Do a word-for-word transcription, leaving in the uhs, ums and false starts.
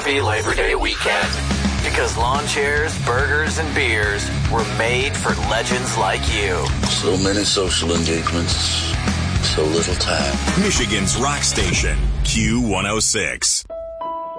happy Labor Day weekend. Because lawn chairs, burgers, and beers were made for legends like you. So many social engagements, so little time. Michigan's rock station, Q one oh six.